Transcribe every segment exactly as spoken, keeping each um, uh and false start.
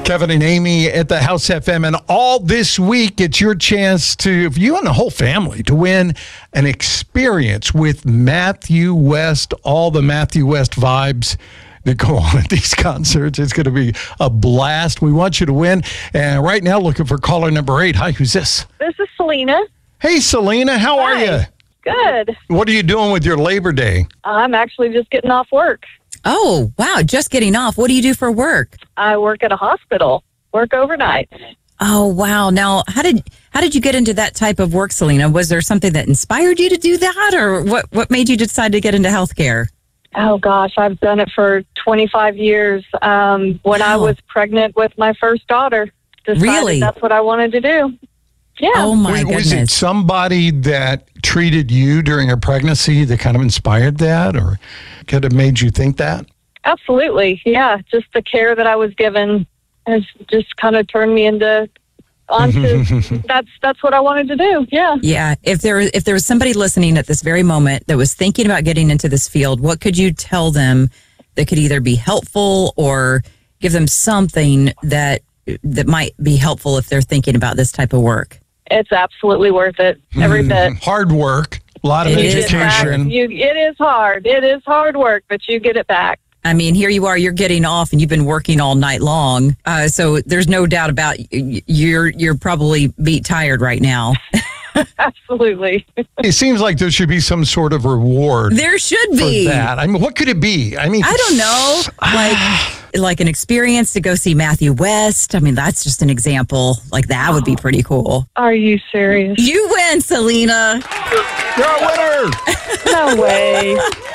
Kevin and Amy at the House F M. And all this week, it's your chance to, for you and the whole family, to win an experience with Matthew West, all the Matthew West vibes that go on at these concerts. It's going to be a blast. We want you to win. And right now, looking for caller number eight. Hi, who's this? This is Selena. Hey, Selena, how Hi. are you? Good. What are you doing with your Labor Day? I'm actually just getting off work. Oh, wow. Just getting off. What do you do for work? I work at a hospital. Work overnight. Oh, wow. Now, how did how did you get into that type of work, Selena? Was there something that inspired you to do that, or what, what made you decide to get into healthcare? Oh, gosh, I've done it for twenty-five years. Um, when I Wow. was pregnant with my first daughter, decided Really? that's what I wanted to do. Yeah. Oh, my Wait, goodness. was it somebody that treated you during your pregnancy that kind of inspired that, or could have made you think that? Absolutely. Yeah. Just the care that I was given has just kind of turned me into onto that's that's what I wanted to do. Yeah. Yeah. If there if there was somebody listening at this very moment that was thinking about getting into this field, what could you tell them that could either be helpful or give them something that that might be helpful if they're thinking about this type of work? It's absolutely worth it. Every bit. Hard work, a lot of It is education. You, it is hard. It is hard work, but you get it back. I mean, here you are, you're getting off and you've been working all night long. Uh, so there's no doubt about y- you're you're probably beat tired right now. Absolutely. It seems like there should be some sort of reward There should for be. that. I mean, what could it be? I mean, I don't know. Like like an experience to go see Matthew West. I mean, that's just an example. Like that would be pretty cool. Are you serious? You win, Selena. you're a winner. No way.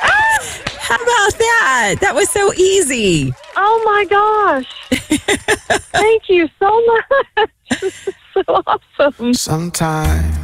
How about that? That was so easy. Oh my gosh. Thank you so much. This is so awesome. Sometimes